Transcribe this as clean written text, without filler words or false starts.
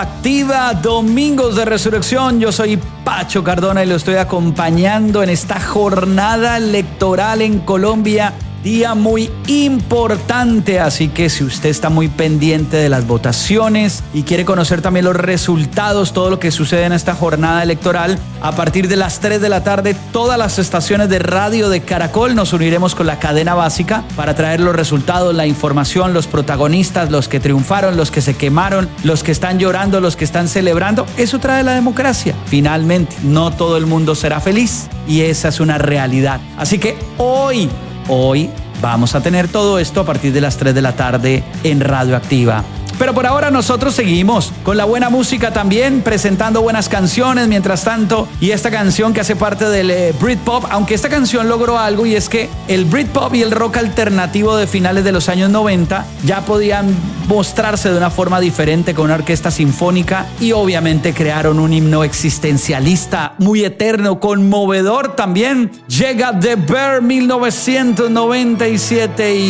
Activa Domingos de Resurrección. Yo soy Pacho Cardona y lo estoy acompañando en esta jornada electoral en Colombia. Día muy importante, así que si usted está muy pendiente de las votaciones y quiere conocer también los resultados, todo lo que sucede en esta jornada electoral, a partir de las 3 de la tarde, todas las estaciones de radio de Caracol nos uniremos con la cadena básica para traer los resultados, la información, los protagonistas, los que triunfaron, los que se quemaron, los que están llorando, los que están celebrando. Eso trae la democracia. Finalmente, no todo el mundo será feliz y esa es una realidad. Así que hoy vamos a tener todo esto a partir de las 3 de la tarde en Radio Activa. Pero por ahora nosotros seguimos con la buena música también, presentando buenas canciones mientras tanto. Y esta canción que hace parte del Britpop, aunque esta canción logró algo, y es que el Britpop y el rock alternativo de finales de los años 90 ya podían mostrarse de una forma diferente con una orquesta sinfónica y obviamente crearon un himno existencialista muy eterno, conmovedor también. Llega The Bear 1997 y